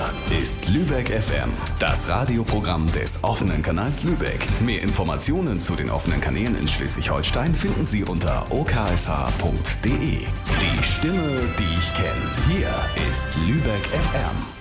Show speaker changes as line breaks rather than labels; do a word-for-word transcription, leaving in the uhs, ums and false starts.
ist Lübeck F M, das Radioprogramm des offenen Kanals Lübeck. Mehr Informationen zu den offenen Kanälen in Schleswig-Holstein finden Sie unter o k s h punkt d e. Die Stimme, die ich kenne. Hier ist Lübeck F M.